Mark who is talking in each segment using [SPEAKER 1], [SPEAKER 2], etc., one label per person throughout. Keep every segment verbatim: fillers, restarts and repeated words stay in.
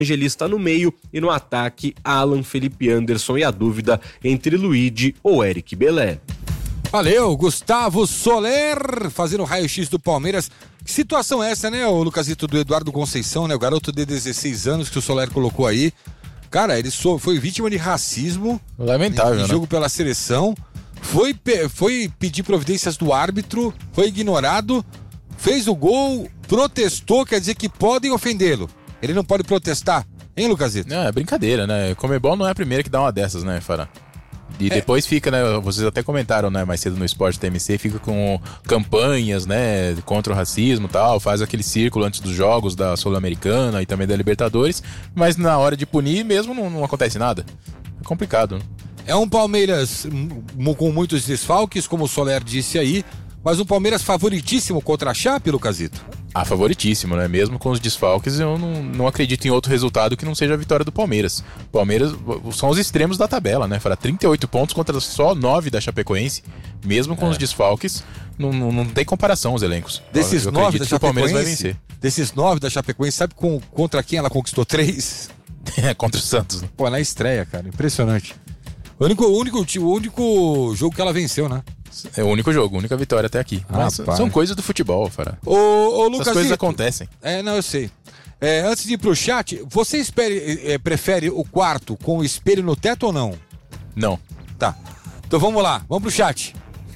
[SPEAKER 1] Evangelista no meio e no ataque Alan, Felipe Anderson e a dúvida entre Luigi ou Eric Belé.
[SPEAKER 2] Valeu, Gustavo Soler fazendo o raio-x do Palmeiras. Que situação é essa, né, o Lucasito, do Eduardo Conceição, né, o garoto de dezesseis anos que o Soler colocou aí. Cara, ele foi vítima de racismo.
[SPEAKER 3] Lamentável,
[SPEAKER 2] em, em
[SPEAKER 3] né?
[SPEAKER 2] jogo pela seleção. Foi, foi pedir providências do árbitro, foi ignorado, fez o gol, protestou, quer dizer que podem ofendê-lo. Ele não pode protestar, hein, Lucasito?
[SPEAKER 3] Não, é brincadeira, né? Comebol não é a primeira que dá uma dessas, né, Fará? E é. Depois fica, né? Vocês até comentaram, né, mais cedo no Esporte T M C, fica com campanhas, né, contra o racismo e tal, faz aquele círculo antes dos jogos da Sul-Americana e também da Libertadores, mas na hora de punir mesmo não, não acontece nada. É complicado, né?
[SPEAKER 2] É um Palmeiras com muitos desfalques, como o Soler disse aí, mas um Palmeiras favoritíssimo contra a Chape, Lucasito?
[SPEAKER 3] Ah, favoritíssimo, né? Mesmo com os desfalques, eu não, não acredito em outro resultado que não seja a vitória do Palmeiras. Palmeiras são os extremos da tabela, né? Fará trinta e oito pontos contra só nove da Chapecoense. Mesmo com é. os desfalques, não, não, não tem comparação os elencos.
[SPEAKER 2] Desses
[SPEAKER 3] eu
[SPEAKER 2] nove da
[SPEAKER 3] que o Palmeiras vai vencer.
[SPEAKER 2] Desses nove da Chapecoense, sabe com, contra quem ela conquistou três?
[SPEAKER 3] É, contra o Santos. Né?
[SPEAKER 2] Pô, na estreia, cara. Impressionante. O único, o, único, o único jogo que ela venceu, né?
[SPEAKER 3] É o único jogo, a única vitória até aqui.
[SPEAKER 2] Ah,
[SPEAKER 3] Mas são coisas do futebol, Fará.
[SPEAKER 2] Ô, ô, Lucas,
[SPEAKER 3] essas coisas acontecem.
[SPEAKER 2] É, não, eu sei. É, antes de ir pro chat, você espere, é, prefere o quarto com o espelho no teto ou não?
[SPEAKER 3] Não.
[SPEAKER 2] Tá. Então vamos lá, vamos pro chat.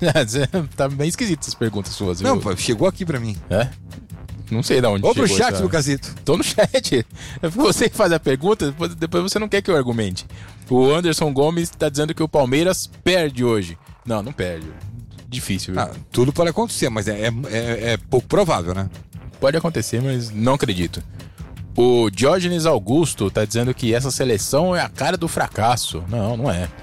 [SPEAKER 3] Tá bem esquisito essas perguntas suas.
[SPEAKER 2] Não,
[SPEAKER 3] viu?
[SPEAKER 2] pô, chegou aqui pra mim.
[SPEAKER 3] É? Não sei de onde
[SPEAKER 2] Vamos
[SPEAKER 3] chegou.
[SPEAKER 2] pro chat,
[SPEAKER 3] essa...
[SPEAKER 2] Lucasito.
[SPEAKER 3] Tô no chat. Você que faz a pergunta, depois, depois você não quer que eu argumente. O Anderson Gomes tá dizendo que o Palmeiras perde hoje. Não, não perde. Difícil, viu?
[SPEAKER 2] Ah, tudo pode acontecer, mas é, é, é pouco provável, né?
[SPEAKER 3] Pode acontecer, mas não acredito. O Diógenes Augusto tá dizendo que essa seleção é a cara do fracasso. Não, não é.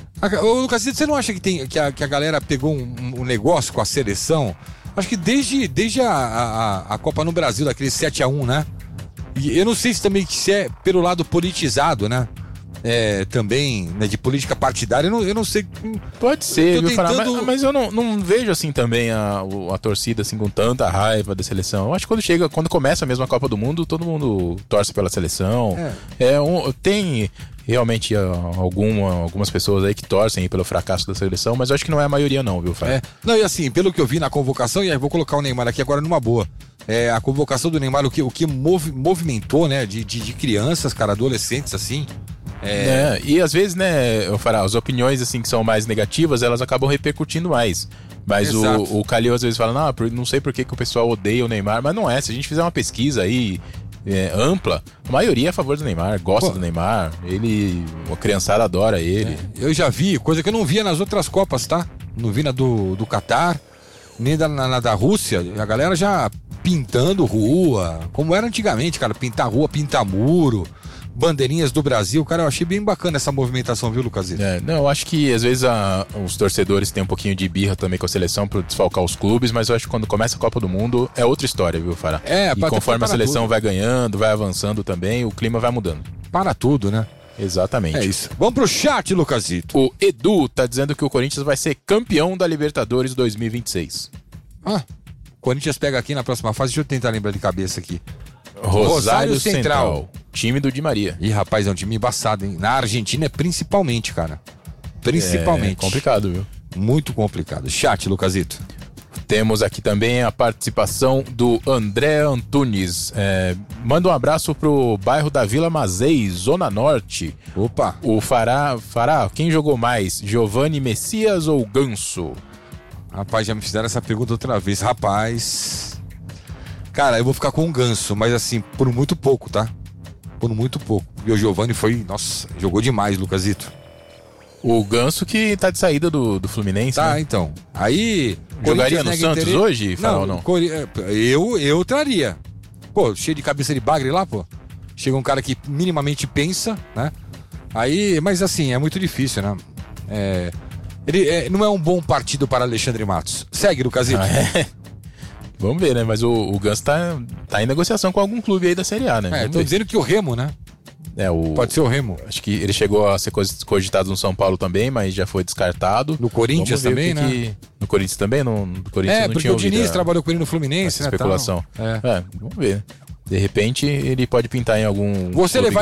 [SPEAKER 2] Ô, Lucasito, você não acha que, tem, que, a, que a galera pegou um, um negócio com a seleção? Acho que desde, desde a, a, a Copa no Brasil, daquele sete a um, né? E eu não sei se também que se é pelo lado politizado, né? É, também, né, de política partidária, eu não, eu não sei.
[SPEAKER 3] Pode ser, viu,
[SPEAKER 2] tentando...
[SPEAKER 3] falar, mas, mas eu não, não vejo assim também a, a torcida assim, com tanta raiva da seleção. Eu acho que quando chega, quando começa mesmo a Copa do Mundo, todo mundo torce pela seleção. É. É um, tem realmente alguma, algumas pessoas aí que torcem pelo fracasso da seleção, mas eu acho que não é a maioria não, viu, Fábio?
[SPEAKER 2] É. Não, e assim, pelo que eu vi na convocação, e aí vou colocar o Neymar aqui agora numa boa. É, a convocação do Neymar, o que, o que movi, movimentou, né, de, de, de crianças, cara, adolescentes, assim.
[SPEAKER 3] É... É, e às vezes, né, eu falar, as opiniões assim que são mais negativas, elas acabam repercutindo mais. Mas o, o Calil às vezes fala, não, não sei por que, que o pessoal odeia o Neymar, mas não é. Se a gente fizer uma pesquisa aí é, ampla, a maioria é a favor do Neymar, gosta Pô. do Neymar, ele, a criançada adora ele.
[SPEAKER 2] É, eu já vi, coisa que eu não via nas outras Copas, tá? Não vi na do, do Catar, nem da, na, na da Rússia, a galera já pintando rua, como era antigamente, cara, pintar rua, pintar muro, bandeirinhas do Brasil, cara, eu achei bem bacana essa movimentação, viu, Lucasito?
[SPEAKER 3] É, não, eu acho que às vezes a, os torcedores têm um pouquinho de birra também com a seleção para desfalcar os clubes, mas eu acho que quando começa a Copa do Mundo é outra história, viu, Fará?
[SPEAKER 2] É,
[SPEAKER 3] e conforme a seleção
[SPEAKER 2] tudo.
[SPEAKER 3] vai ganhando, vai avançando também, o clima vai mudando.
[SPEAKER 2] Para tudo, né?
[SPEAKER 3] Exatamente.
[SPEAKER 2] É isso. Vamos pro chat, Lucasito.
[SPEAKER 3] O Edu tá dizendo que o Corinthians vai ser campeão da Libertadores dois mil e vinte e seis.
[SPEAKER 2] Ah, Corinthians pega aqui na próxima fase, deixa eu tentar lembrar de cabeça aqui.
[SPEAKER 3] Rosário,
[SPEAKER 2] Rosário Central.
[SPEAKER 3] Central. Time do Di Maria.
[SPEAKER 2] Ih, rapaz, é um time embaçado, hein? Na Argentina é principalmente, cara. Principalmente.
[SPEAKER 3] É complicado, viu?
[SPEAKER 2] Muito complicado. Chat, Lucasito.
[SPEAKER 3] Temos aqui também a participação do André Antunes. É, manda um abraço pro bairro da Vila Mazei, Zona Norte.
[SPEAKER 2] Opa.
[SPEAKER 3] O Fará, Fará, quem jogou mais? Giovanni Messias ou Ganso?
[SPEAKER 2] Rapaz, já me fizeram essa pergunta outra vez. Rapaz... Cara, eu vou ficar com o Ganso, mas assim, por muito pouco, tá? Por muito pouco. E o Giovanni foi... Nossa, jogou demais, Lucasito.
[SPEAKER 3] O Ganso que tá de saída do, do Fluminense,
[SPEAKER 2] Tá,
[SPEAKER 3] né?
[SPEAKER 2] então. Aí...
[SPEAKER 3] Jogaria no Santos
[SPEAKER 2] interesse...
[SPEAKER 3] hoje, Fará, ou não?
[SPEAKER 2] Eu, eu traria. Pô, cheio de cabeça de bagre lá, pô. Chega um cara que minimamente pensa, né? Aí, mas assim, é muito difícil, né? É... Ele é, não é um bom partido para Alexandre Matos. Segue, Lucasito.
[SPEAKER 3] Ah, é? Vamos ver, né? Mas o, o Ganso tá, tá em negociação com algum clube aí da Série A, né?
[SPEAKER 2] É,
[SPEAKER 3] Vamos
[SPEAKER 2] tô
[SPEAKER 3] ver.
[SPEAKER 2] dizendo que o Remo, né?
[SPEAKER 3] É, o...
[SPEAKER 2] Pode ser o Remo.
[SPEAKER 3] Acho que ele chegou a ser cogitado no São Paulo também, mas já foi descartado.
[SPEAKER 2] No Corinthians também, né?
[SPEAKER 3] Que... No Corinthians também? No, no Corinthians
[SPEAKER 2] É,
[SPEAKER 3] não
[SPEAKER 2] porque
[SPEAKER 3] tinha
[SPEAKER 2] o Diniz
[SPEAKER 3] a...
[SPEAKER 2] trabalhou com ele no Fluminense,
[SPEAKER 3] essa
[SPEAKER 2] né?
[SPEAKER 3] especulação.
[SPEAKER 2] É.
[SPEAKER 3] é, vamos ver. De repente, ele pode pintar em algum.
[SPEAKER 2] Você
[SPEAKER 3] clube
[SPEAKER 2] levar